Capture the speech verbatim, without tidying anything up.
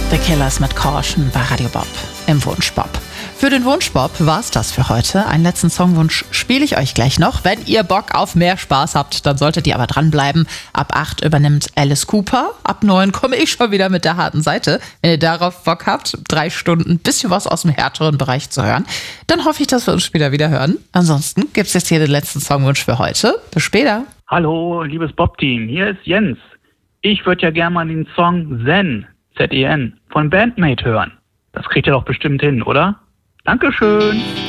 The Killers mit Caution bei Radio Bob im Wunschbob. Für den Wunschbob war's das für heute. Einen letzten Songwunsch spiele ich euch gleich noch. Wenn ihr Bock auf mehr Spaß habt, dann solltet ihr aber dranbleiben. Ab acht übernimmt Alice Cooper. Ab neun komme ich schon wieder mit der harten Seite. Wenn ihr darauf Bock habt, drei Stunden ein bisschen was aus dem härteren Bereich zu hören, dann hoffe ich, dass wir uns später wieder hören. Ansonsten gibt's jetzt hier den letzten Songwunsch für heute. Bis später. Hallo, liebes Bob-Team, hier ist Jens. Ich würde ja gerne mal den Song Zen, Z E N, von Bandmate hören. Das kriegt ihr doch bestimmt hin, oder? Dankeschön.